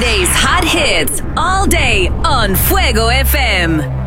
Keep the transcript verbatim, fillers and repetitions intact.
plays hot hits all day on Fuego F M.